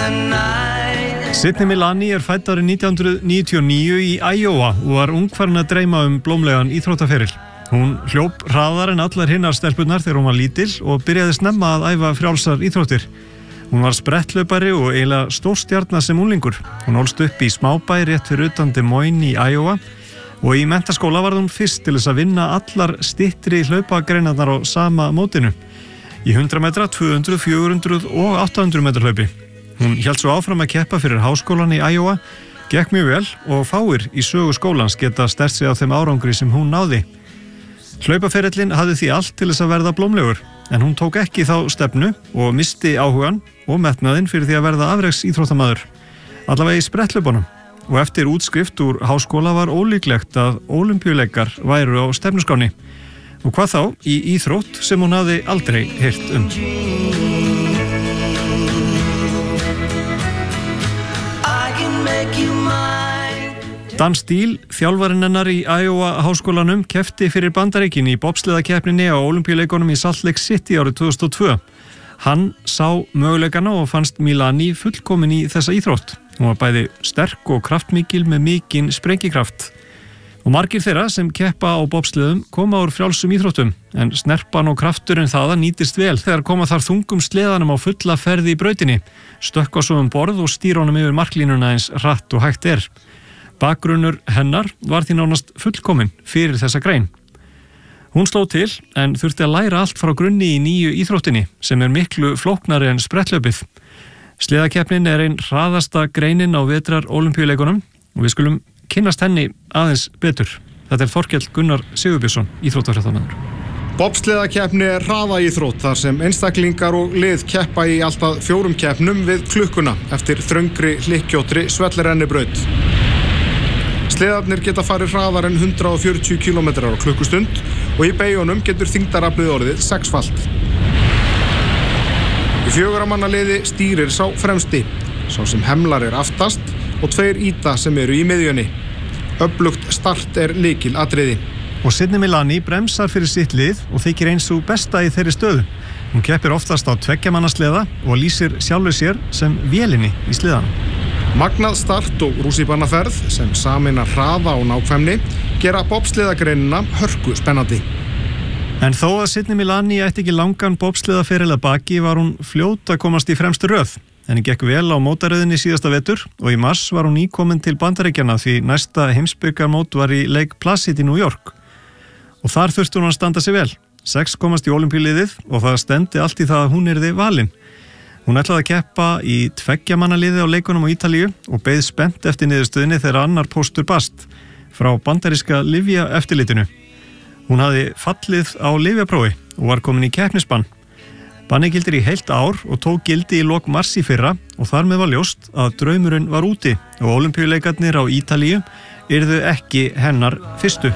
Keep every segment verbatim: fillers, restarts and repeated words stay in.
Sidney Milani er fædd árið nítján hundruð níutíu og níu í Iowa og var ung farin að dreyma um blómlegan íþróttaferil. Hún hljóp hraðar en allar hinnar stelpurnar þegar hún var lítil og byrjaði snemma að æfa frjálsar íþróttir. Hún var spretthlaupari og eiginlega stórstjarna sem unglingur. Hún ólst upp í smábæ rétt fyrir utan Des Moines í Iowa og í menntaskóla var hún fyrst til þess að vinna allar styttri hlaupagreinarnar á sama mótinu. Í hundrað metra, tvö hundruð, fjögur hundruð og átta hundruð metra hlaupi. Hún hélt svo áfram að keppa fyrir háskólan í Iowa, gekk mjög vel og fáir í sögu skólans geta sterkt sig á þeim árangri sem hún náði. Hlaupaferillinn hafði því allt til þess að verða blómlegur, en hún tók ekki þá stefnu og misti áhugan og metnaðinn fyrir því að verða afreks íþróttamaður, allavega í spretthlaupunum. Og eftir útskrift úr háskóla var ólíklegt að ólympíuleikar væru á stefnuskránni. Og hvað þá í íþrótt sem hún hafði aldrei heyrt um. Dan Steele, þjálfarinn hennar í Iowa háskólanum, keppti fyrir Bandaríkin í bobsleðakeppninni á Ólympíuleikunum í Salt Lake City árið tvö þúsund og tvö. Hann sá möguleikana og fannst Milani fullkomin í þessa íþrótt. Hún var bæði sterk og kraftmikil með mikinn sprengikraft. Og margir þeirra sem keppa á bobsleðum koma úr frjálsum íþróttum, en snerpan og krafturinn þaðan nýtist vel þegar koma þar þungum sleðanum á fulla ferði í brautinni, stökkva svo um borð og stýra honum yfir marklínuna eins hratt og hægt er. Bakgrunnur hennar var því nánast fullkomin fyrir þessa grein. Hún sló til en þurfti að læra allt frá grunni í nýju íþróttinni sem er miklu flóknari en spretthlaupið. Sleðakeppnin er ein hraðasta greinin á vetrar Ólympíuleikunum og við skulum kynnast henni aðeins betur. Þetta er Þorkell Gunnar Sigurbjörnsson, íþróttafréttamaður. Bobsleðakeppni er hraðaíþrótt þar sem einstaklingar og lið keppa í alltaf fjórum keppnum við klukkuna eftir þröngri hlykkjóttri svellirennibraut. Sleðarnir geta farið hraðar en hundrað og fjörutíu kílómetrar á klukkustund og í beyjunum getur þyngdaraflið orðið sexfalt. Í fjögurra manna liði stýrir sá fremsti, sá sem hemlar er aftast og tveir íta sem eru í miðjunni. Öflugt start er lykil atriði. Og Sidney Milani bremsar fyrir sitt lið og þykir eins og besta í þeirri stöðu. Hún keppir oftast á tveggja manna sleða og lýsir sjálfur sér sem vélinni í sleðanum. Magnað start og rússíbanaferð sem sameinar hraða og nákvæmni gera bobsleðagreinina hörku spennandi. En þó að Sidney Milani ætti ekki langan bobsleðaferil að baki var hún fljót að komast í fremstu röð. Henni gekk vel á mótaröðinni síðasta vetur og í mars var hún nýkomin til Bandaríkjanna því næsta heimsbikarmót var í Lake Placid í New York. Og þar þurfti hún að standa sig vel. Sex komast í Ólympíuliðið og það stemdi allt í það að hún yrði valin. Hún ætlaði að keppa í tveggja manna liði á leikunum á Ítalíu og beið spennt eftir niðurstöðinni þegar annar póstur barst frá bandaríska lyfjaeftirlitinu. Hún hafði fallið á lyfjaprófi og var komin í keppnisbann. Banni gildir í heilt ár og tók gildi í lok mars í fyrra og þar með var ljóst að draumurinn var úti og Ólympíuleikarnir á Ítalíu yrðu ekki hennar fyrstu.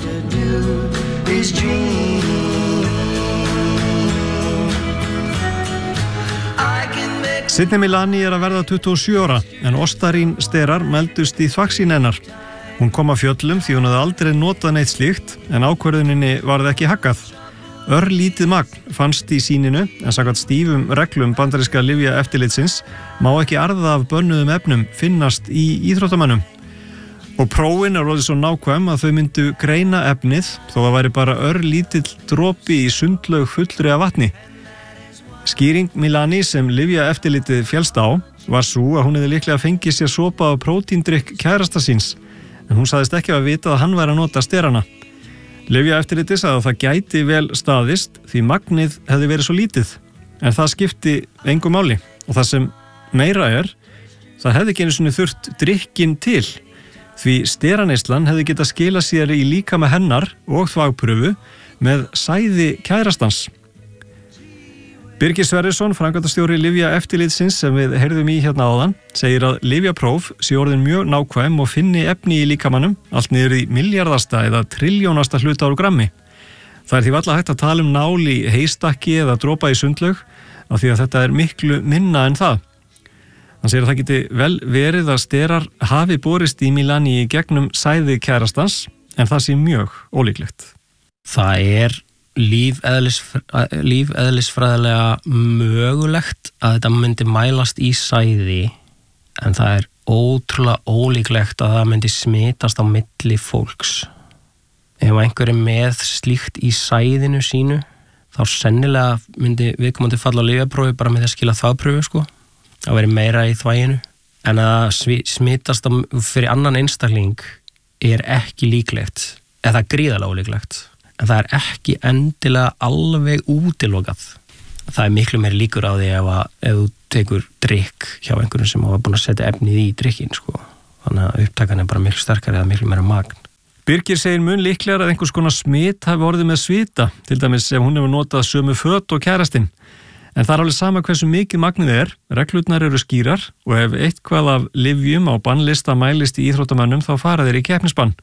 Sidney Milani er að verða tuttugu og sjö ára en Ostarín sterar meldust í þvagsýn hennar. Hún kom af fjöllum því hún hafði aldrei notað neitt slíkt en ákvörðuninni varð ekki haggað. Örlítið magn fannst í sýninu en samkvæmt stífum reglum bandaríska lyfjaeftirlitsins má ekki arða af bönnuðum efnum finnast í íþróttamönnum. Og prófin er orðið svo nákvæm að þau myndu greina efnið þó það væri bara örlítill dropi í sundlaug fullri af vatni. Skýring Milani sem lyfjaeftirlitið féllst á var svo að hún hefði líklega fengið sér sopa af prótíndrykk kærasta síns en hún sagðist ekki að vita að hann væri að nota sterana. Lyfjaeftirlitið sagði að það gæti vel staðist því magnið hefði verið svo lítið en það skipti engu máli og það sem meira er það hefði ekki einu sinni þurft drykkinn til því steraneyslan hefði getað skilað sér í líkama hennar og þvagprufu með sæði kærastans. Birgir Sverrisson, framkvæmdastjóri lyfjaeftirlitsins sem við heyrðum í hérna áðan, segir að lyfjapróf sé orðin mjög nákvæm og finni efni í líkamanum allt niður í milljarðasta eða trilljónasta hluta úr grammi. Það er því varla hægt að tala um nál í heystakki eða dropa í sundlaug af því að þetta er miklu minna en það. Hann segir að það geti vel verið að sterar hafi borist í Milani í gegnum sæði kærastans en það sé mjög ólíklegt. Það er lífeðlis, lífeðlisfræðilega mögulegt að þetta myndi mælast í sæði en það er ótrúlega ólíklegt að það myndi smitast á milli fólks. Ef einhver er með slíkt í sæðinu sínu þá sennilega myndi viðkomandi falla á lyfjaprófi bara með því að skila þvagprufu sko. Það veri meira í þvæginu en að smitast fyrir annan einstakling er ekki líklegt eða gríðarlega ólíklegt. En það er ekki endilega alveg útilokað. Það er miklu meiri líkur á því ef, að, ef þú tekur drykk hjá einhverjum sem hafa búin að setja efnið í drykkin sko. Þannig að upptakan er bara miklu sterkari eða miklu meira magn. Birgir segir mun líklegar að einhvers konar smit hafi orðið með svita, til dæmis ef hún hefur notað sömu föt og kærastinn. En það er alveg sama hversu mikið magnið er, reglurnar eru skýrar og ef eitthvað af lyfjum á bannlista mælist í íþróttamönnum þá fara þeir í keppnisbann.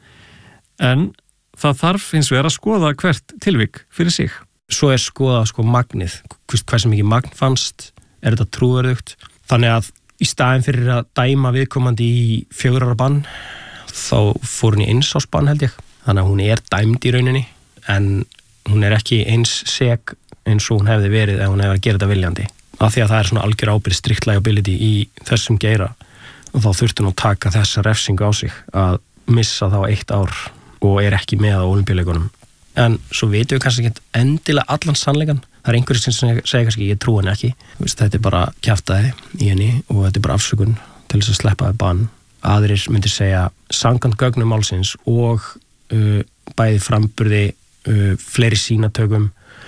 En það þarf hins vegar að skoða hvert tilvik fyrir sig. Svo er skoða sko magnið, hversu mikið magn fannst, er þetta trúverðugt. Þannig að í staðin fyrir að dæma viðkomandi í fjögurra ára bann, þá fór hún í einsásbann held ég. Þannig að hún er dæmd í rauninni, en hún er ekki eins sek eins og hún hefði verið ef hún hefði að gera þetta viljandi. Af því að það er svona algjör ábyrgð strict liability í þessum geira, og þá þurfti hún að taka þessa refsingu á sig að missa þá eitt ár og er ekki með á Ólympíuleikunum. En svo vitum við kannski ekki endilega allan sannleikan. Það er einhverjir sem segja kannski ég trúi henni ekki. Þetta er bara kjaftaði í henni og þetta er bara afsökun til þess að sleppa við bann. Aðrir myndir segja samkvæmt gögnum málsins og uh, bæði framburði, uh, fleiri sýnatökum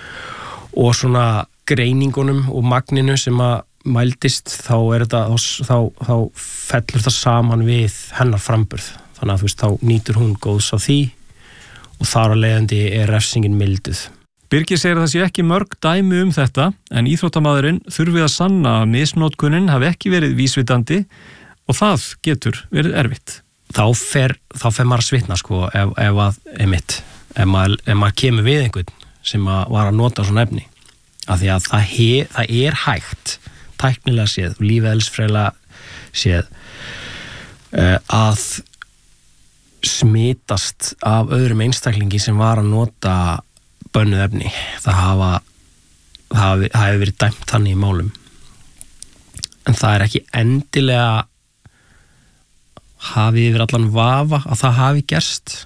og svona greiningunum og magninu sem að mældist þá, er þetta, þá, þá fellur það saman við hennar framburð. Þannig að þú veist, þá nýtur hún góðs á því og þar á leiðandi er refsingin milduð. Birgir segir að það sé ekki mörg dæmi um þetta en íþróttamaðurinn þurfi að sanna að misnotkunin hafi ekki verið vísvitandi og það getur verið erfitt. Þá fer, þá fer maður að svitna sko ef, ef að, einmitt, ef maður, ef maður kemur við einhvern sem að var að nota svona efni. Af því að það, he, það er hægt, tæknilega séð, lífeðlisfræðilega séð, uh, að smitast af öðrum einstaklingi sem var að nota bönnuð efni. Það hafa það hafi, hafi verið dæmt þannig í málum. En það er ekki endilega hafið yfir allan vafa að það hafi gerst.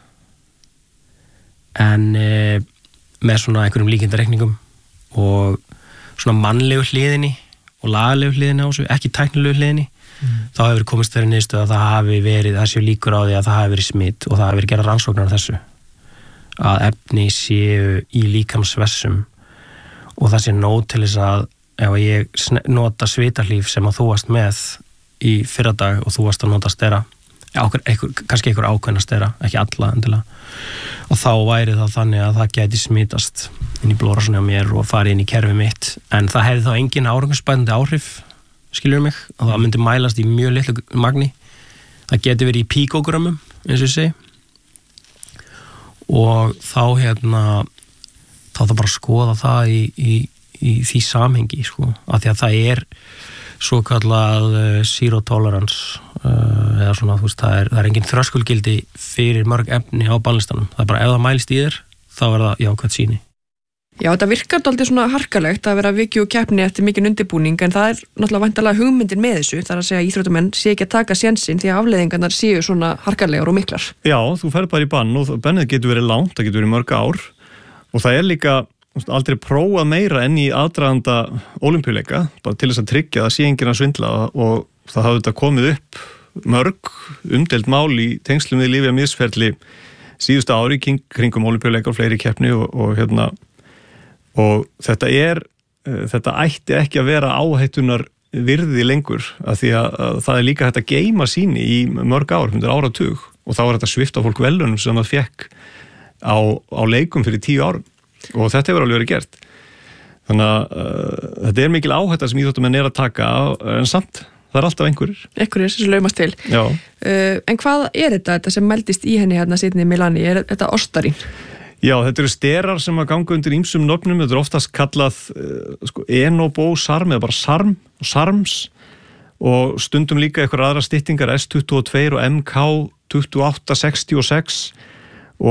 En e, með svona einhverjum líkindareikningum og svona mannlegu hliðinni og lagalegu hliðinni á þessu, ekki tæknilegu hliðinni. Mm. Þá hefur komist þeirri niðurstöð að það hafi verið, þessi líkur á því að það hafi verið smitt og það hafi verið gera rannsóknar á þessu að efni séu í líkamsvessum og það sé nóg til þess að ef ég nota svitahlíf sem að þú varst með í fyrradag og þú varst að nota stera einhver, einhver, kannski einhver ákveðna stera, ekki alla endilega og þá væri það þannig að það gæti smitast inn í blóðrásinu á mér og farið inn í kerfi mitt en það hefði þá engin árangursbætandi áhrif skilur mig, og það myndi mælast í mjög litlu magni. Það geti verið í píkógrammum, eins og ég segi. Og þá hérna þá það bara að skoða það í, í, í því samhengi, sko. Af því að það er svo kallað uh, zero tolerance uh, eða svona, þú veist, það er, það er engin þröskulgildi fyrir mörg efni á bannlistanum. Það er bara ef það mælist í þér, þá er það jákvætt sýni. Já, þetta virkar dálítið svona harkalegt að vera vikju og keppni eftir mikinn undirbúning en það er náttúrulega væntanlega hugmyndin með þessu þar að segja að íþróttamenn sé ekki að taka sénsinn því að afleiðingarnar séu svona harkalegar og miklar. Já, þú ferð bara í bann og bannið getur verið langt, það getur verið mörg ár og það er líka aldrei prófað meira enn í aðdraganda Ólympíuleika, bara til þess að tryggja að sé enginn að svindla og það hafði þetta komið upp mörg umdeild mál í tengslum við lyfjamisferli síðustu ári kringum Ólympíuleika og fleiri keppni og, og hérna og þetta er, þetta ætti ekki að vera áhættunar virði lengur af því að, að það er líka hægt að geyma sýni í mörg ár, hundur áratug og þá er þetta svipta fólk velunum sem það fekk á, á leikum fyrir tíu árum og þetta hefur alveg verið gert. Þannig að uh, þetta er mikil áhætta sem íþróttamenn er að taka en samt, það er alltaf einhverjir. Einhverjir sem laumast til. Já. Uh, en hvað er þetta, þetta sem meldist í henni hérna seinni í Milani, er þetta ostarín? Já, þetta eru sterar sem að ganga undir ýmsum nöfnum, þetta er oftast kallað uh, sko, enobosarm eða bara sarm og sarms og stundum líka einhver aðra styttingar S tuttugu og tvö og M K tuttugu og átta sextíu og sex og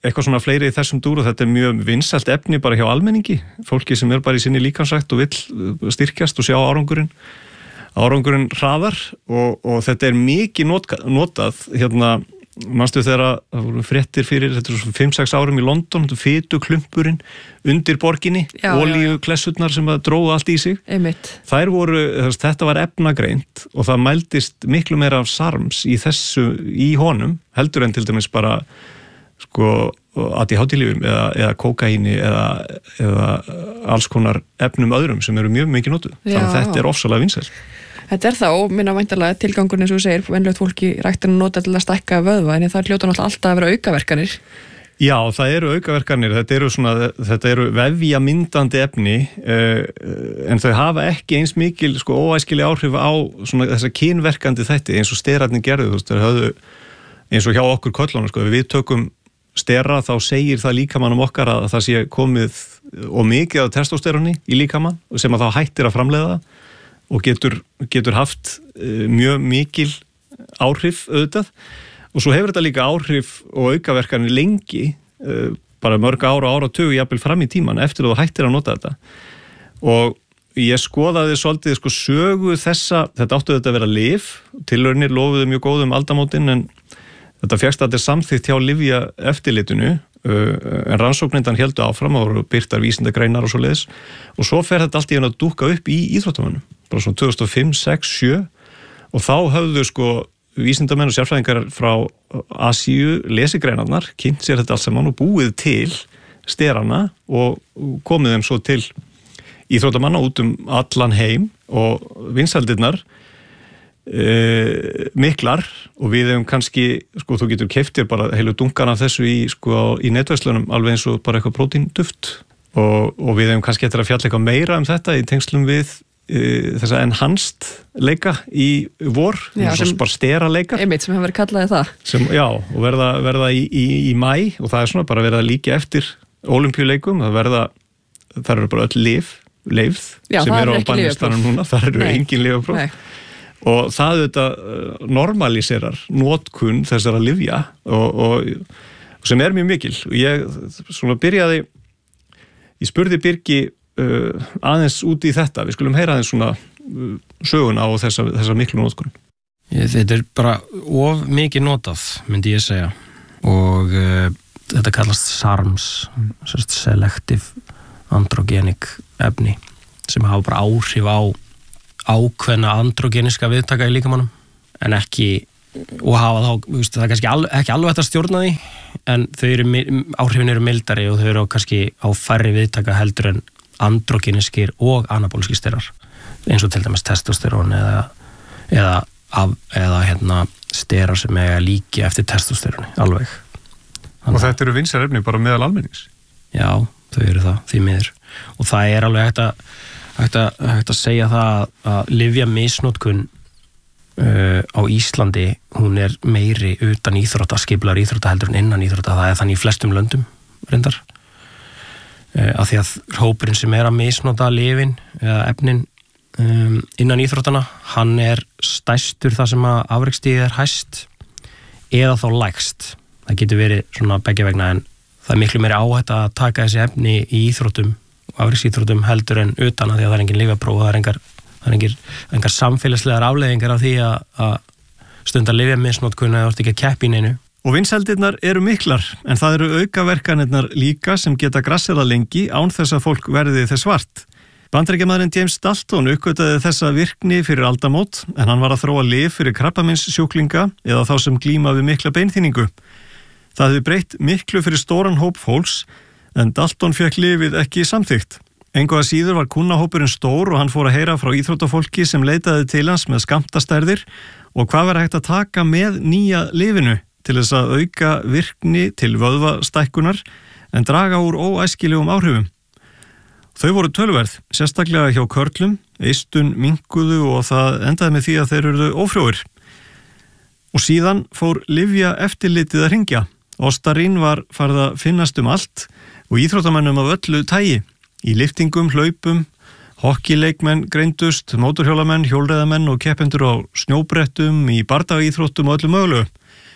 eitthvað svona fleiri í þessum dúr og þetta er mjög vinsælt efni bara hjá almenningi, fólki sem er bara í sinni líkamsrækt og vill styrkjast og sjá árangurinn árangurinn hraðar og, og þetta er mikið not, notað hérna, manstu þegar það voru fréttir fyrir þetta er svona fimm sex árum í London fytu klumpurinn undir borginni olíuklessurnar sem að dróðu allt í sig Einmitt. Þær voru, þetta var efnagreint og það mældist miklu meira af sarms í þessu, í honum heldur en til dæmis bara sko A D H D-lyfjum eða, eða kókaíni eða, eða alls konar efnum öðrum sem eru mjög mikið notuð þannig að þetta er ofsalega vinsælt. Þetta er þá, minna væntanlega tilgangurinn eins og þú segir, venlegt fólki ræktinu nota til að stækka vöðva en það hljóta náttúrulega alltaf að vera aukaverkanir. Já, það eru aukaverkanir, þetta eru, svona, þetta eru vefjamyndandi efni uh, en þau hafa ekki eins mikil sko, óæskileg áhrif á svona, þessa kynverkandi þætti eins og sterarnir gerðu, þú veist, þau höfðu eins og hjá okkur köllunum, sko, við tökum stera þá segir það líkamannum okkar að það sé komið og mikið af testosteroni í líkamann sem að þá hættir að framleiða og getur, getur haft uh, mjög mikil áhrif auðvitað og svo hefur þetta líka áhrif og aukaverkanir lengi uh, bara mörg ára og ára tugi jafnvel fram í tíman eftir að þú hættir að nota þetta og ég skoðaði svolítið sko sögu þessa, þetta áttu þetta að vera lyf, tilraunir lofuðu mjög góðum aldamótin en þetta fékkst að þetta er samþykkt hjá lyfja eftirlitinu en rannsóknindan héldu áfram og voru birtar vísindagreinar og svo leiðis og svo fer þetta allt í einu að dúkka upp í íþróttamönnum bara svona tvö þúsund og fimm, sex, sjö og þá höfðu sko vísindamenn og sérfræðingar frá Asíu lesigreinarnar, kynnt sér þetta allt saman og búið til sterana og komið þeim svo til íþróttamanna út um allan heim og vinsældirnar Uh, miklar og við hefum kannski sko þú getur keyptir bara heilu dunkan af þessu í, sko, í netverslunum alveg eins og bara eitthvað prótínduft og, og við hefum kannski eftir að fjalla eitthvað meira um þetta í tengslum við uh, þessa enhanced leika í vor, já, sem bara stera leikar einmitt sem hefur verið kallaði það sem, já, og verða, verða í, í, í mæ og það er svona bara verða líka eftir ólympíuleikum, það verða það eru bara öll lyf, leifð já, sem eru er á bannistanum núna, það eru Nei. engin lyfjapróf og það auðvitað normaliserar notkun þessara lyfja og, og, og sem er mjög mikil og ég svona byrjaði ég spurði Birgi uh, aðeins út í þetta, við skulum heyra aðeins svona uh, söguna á þessa, þessa miklu notkun. Þetta er bara of mikið notað, myndi ég segja og uh, þetta kallast SARMs Selective Androgenic efni sem hafa bara áhrif á ákveðna androgeniska viðtaka í líkamannum en ekki og hafa þá, veist, það er kannski al, ekki alveg þetta stjórna því en þau eru, áhrifin eru mildari og þau eru kannski á færri viðtaka heldur en androgeniskir og anabóliskir sterar eins og til dæmis testosterón eða, eða, af, eða hérna, sterar sem eiga líki eftir testosteróni, alveg Þannig, og þetta eru vinsæl efni bara meðal almennings? Já, þau eru það, því miður og það er alveg hægt að Hægt að, hægt að segja það að lyfja misnotkun uh, á Íslandi, hún er meiri utan íþrótta, skiplar íþrótta heldur en innan íþrótta, það er þannig í flestum löndum reyndar uh, af því að hópurinn sem er að misnota lyfin eða efnin um, innan íþróttana, hann er stærstur það sem að afreksstigið er hæst eða þá lægst það getur verið svona begge vegna en það er miklu meiri áhætta að taka þessi efni í íþróttum afrekssíþróttum heldur en utan að því að það er engin lyfjapróf og það er engar, það er engar, engar samfélagslegar afleiðingar af því að, að stunda lyfjamisnotkun eða orðið ekki að keppa í neinu. Og vinsældirnar eru miklar en það eru aukaverkanirnar líka sem geta grassera lengi án þess að fólk verði þess vart. Bandaríkjamaðurinn James Dalton uppgötaði þessa virkni fyrir aldamót en hann var að þróa lyf fyrir krabbameinssjúklinga eða þá sem glíma við mikla beinþynningu. Það hefði breytt miklu fyrir stóran hóp fólks en Dalton fekk lyfið ekki samþykkt. Engu að síður var kunnahópurinn stór og hann fór að heyra frá íþróttafólki sem leitaði til hans með skammtastærðir og hvað var hægt að taka með nýja lyfinu til þess að auka virkni til vöðvastækkunar en draga úr óæskilegum áhrifum. Þau voru töluverð, sérstaklega hjá körlum, eistun minnkuðu og það endaði með því að þeir eruðu ófrjóir. Og síðan fór lyfja eftirlitið að hringja. Ostarín var farið að finnast um allt og íþróttamennum af öllu tægi. Í liftingum, hlaupum, hockeyleikmenn greindust, mótorhjólamenn, hjólreiðamenn og keppendur á snjóbrettum, í bardagaíþróttum og öllu mögulegu.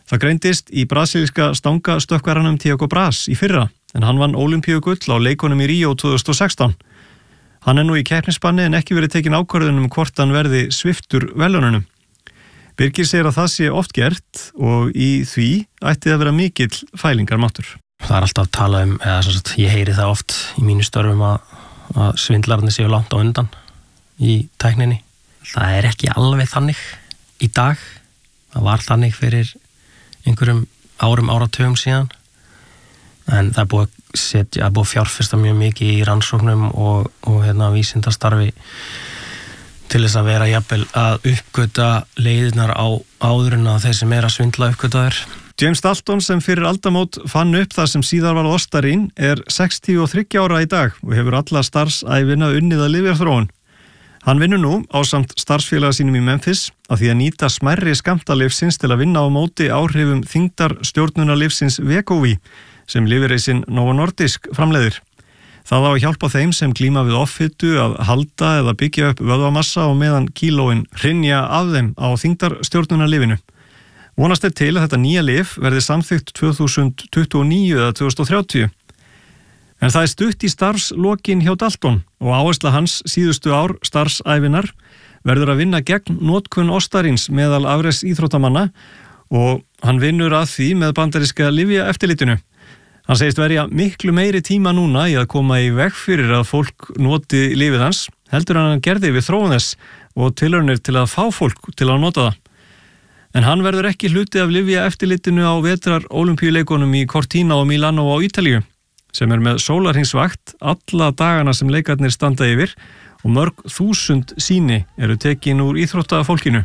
Það greindist í brasilíska stangastökkvaranum Tiago Braz í fyrra, en hann vann ólympíugull á leikunum í Ríó tvö þúsund og sextán. Hann er nú í keppnisbanni en ekki verið tekin ákvörðun um hvort hann verði sviptur verðlaununum. Birgir segir að það sé oft gert og í því ætti að vera mikill fælingarmáttur. Það er alltaf að tala um, eða svo að ég heyri það oft í mínu störfum að, að svindlarnir séu langt á undan í tækninni. Það er ekki alveg þannig í dag. Það var þannig fyrir einhverjum árum áratugum síðan. En það er búið að setja, búið að fjárfesta mjög mikið í rannsóknum og, og hérna vísindastarfi til þess að vera jafnvel að uppgöta leiðirnar á áður en að þeir sem er að svindla uppgötaður. James Dalton sem fyrir aldamót fann upp það sem síðar var Ostarín er sextíu og þriggja ára í dag og hefur alla starfsævina unnið að lyfjaþróun. Hann vinnur nú ásamt starfsfélaga sínum í Memphis að því að nýta smærri skammtalyfsins til að vinna á móti áhrifum þyngdar stjórnunarlyfsins Wegovy sem lyfjareisinn Novo Nordisk framleiðir. Það á að hjálpa þeim sem glíma við offitu að halda eða byggja upp vöðvamassa og meðan kílóin hrynja af þeim á þyngdarstjórnunarlyfinu. Vonast er til að þetta nýja lyf verði samþykkt tvö þúsund tuttugu og níu eða tvö þúsund og þrjátíu. En það er stutt í starfslokin hjá Dalton og áhersla hans síðustu ár starfsævinar verður að vinna gegn notkun Ostaríns meðal afreks íþróttamanna og hann vinnur að því með bandaríska lyfjaeftirlitinu. Hann segist verja miklu meiri tíma núna í að koma í veg fyrir að fólk noti lyfið hans, heldur hann gerði við þróun þess og tilraunir til að fá fólk til að nota það. En hann verður ekki hluti af lyfjaeftirlitinu á vetrar ólympíuleikunum í Cortina og Milano á Ítalíu, sem er með sólarhringsvakt alla dagana sem leikarnir standa yfir og mörg þúsund sýni eru tekin úr íþróttafólkinu.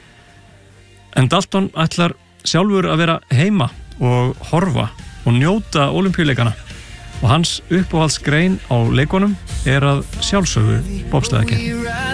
En Dalton ætlar sjálfur að vera heima og horfa og njóta ólympíuleikana og hans uppáhaldsgrein á leikunum er að sjálfsögðu bobsleðakeppni.